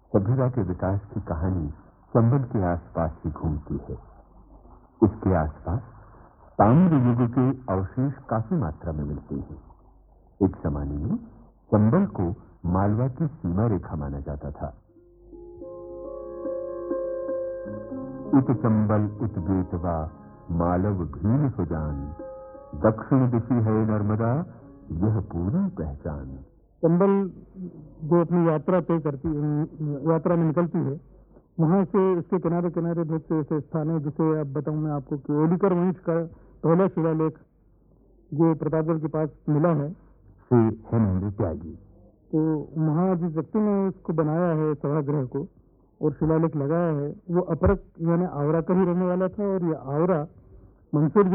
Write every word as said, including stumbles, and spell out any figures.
सभ्यता के विकास की कहानी चंबल के आसपास ही घूमती है। इसके आसपास ताम्र युग के अवशेष काफी मात्रा में मिलते हैं। एक जमाने में चंबल को मालवा की सीमा रेखा माना जाता था। इत चंबल उत बेतवा मालव भील सुजान, दक्षिण दिशि है नर्मदा यह पूरी पहचान। चंबल जो अपनी यात्रा तय करती यात्रा में निकलती है, वहां से इसके किनारे किनारे बहुत से ऐसे स्थान है जिसे अब बताऊं मैं आपको कि ओलिकर वंश का पहला शिलालेख जो प्रतापगढ़ के पास मिला है से हेमंत त्यागी। तो वहां जिस व्यक्ति ने उसको बनाया है सभागृह को और शिलालेख लगाया है वो अपरक यानी आवरा का ही रहने वाला था और ये आवरा मंसूर